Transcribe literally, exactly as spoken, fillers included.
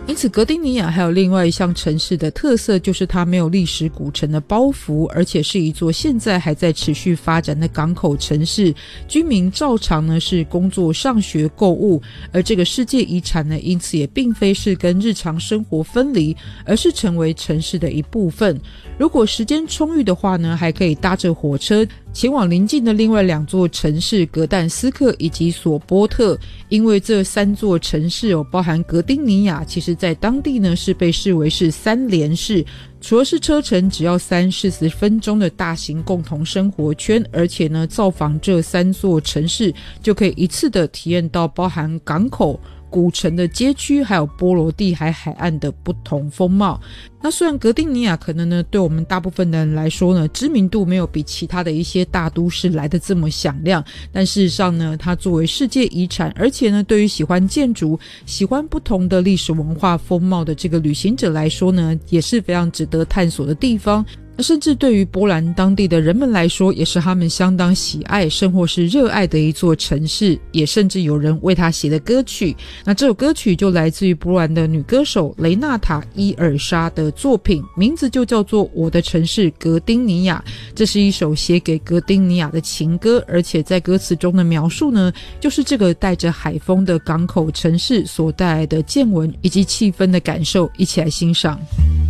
因此格丁尼亚还有另外一项城市的特色，就是它没有历史古城的包袱，而且是一座现在还在持续发展的港口城市，居民照常呢是工作、上学、购物，而这个世界遗产呢因此也并非是跟日常生活分离，而是成为城市的一部分。如果时间充裕的话呢，还可以搭着火车前往邻近的另外两座城市格但斯克以及索波特，因为这三座城市哦，包含格丁尼亚，其实在当地呢是被视为是三连市，除了是车程只要三四十分钟的大型共同生活圈，而且呢造访这三座城市就可以一次的体验到包含港口、古城的街区还有波罗的海海岸的不同风貌。那虽然格丁尼亚可能呢对我们大部分的人来说呢知名度没有比其他的一些大都市来得这么响亮，但事实上呢它作为世界遗产，而且呢对于喜欢建筑、喜欢不同的历史文化风貌的这个旅行者来说呢也是非常值得探索的地方。甚至对于波兰当地的人们来说，也是他们相当喜爱甚或是热爱的一座城市，也甚至有人为他写的歌曲。那这首歌曲就来自于波兰的女歌手雷纳塔·伊尔莎的作品，名字就叫做《我的城市格丁尼亚》。这是一首写给格丁尼亚的情歌，而且在歌词中的描述呢，就是这个带着海风的港口城市所带来的见闻以及气氛的感受，一起来欣赏。